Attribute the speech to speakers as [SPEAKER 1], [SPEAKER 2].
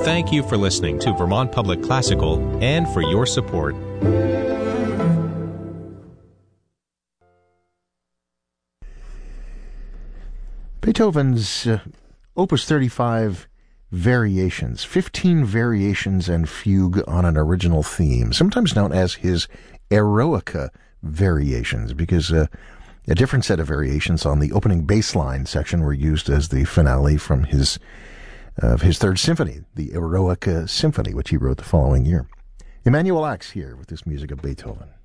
[SPEAKER 1] Thank you for listening to Vermont Public Classical and for your support.
[SPEAKER 2] Beethoven's Opus 35 Variations, 15 variations and fugue on an original theme, sometimes known as his Eroica Variations, because a different set of variations on the opening bass line section were used as the finale from his Third Symphony, the Eroica Symphony, which he wrote the following year. Emanuel Ax here with this music of Beethoven.